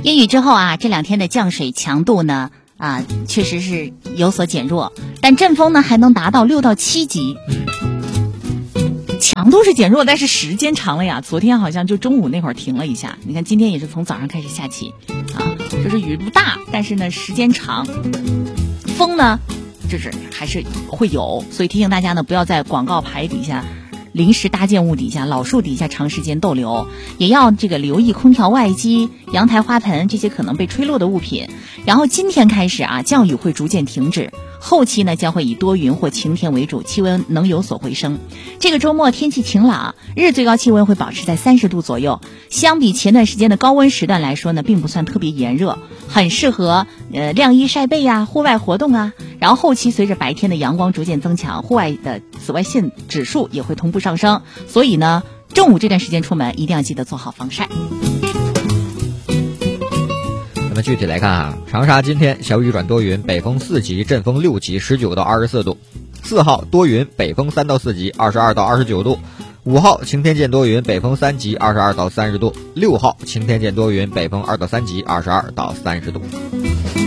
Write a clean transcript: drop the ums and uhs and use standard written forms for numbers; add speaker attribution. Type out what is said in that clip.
Speaker 1: 阴雨之后啊，这2天的降水强度呢确实是有所减弱，但阵风呢还能达到6到7级。
Speaker 2: 强度是减弱，但是时间长了呀。昨天好像就中午那会儿停了一下，你看今天也是从早上开始下起就是雨不大，但是呢时间长，风呢就是还是会有，所以提醒大家呢不要在广告牌底下、临时搭建物底下、老树底下长时间逗留，也要留意空调外机、阳台花盆这些可能被吹落的物品。然后今天开始降雨会逐渐停止，后期呢将会以多云或晴天为主，气温能有所回升。这个周末天气晴朗，日最高气温会保持在30度左右，相比前段时间的高温时段来说呢，并不算特别炎热，很适合晾衣晒被户外活动然后后期随着白天的阳光逐渐增强，户外的紫外线指数也会同步上升，所以呢中午这段时间出门一定要记得做好防晒。
Speaker 3: 那么具体来看长沙今天小雨转多云，北风4级，阵风6级，19到24度。4号多云，北风3到4级，22到29度。5号晴天见多云，北风3级，22到30度。6号晴天见多云，北风2到3级，22到30度。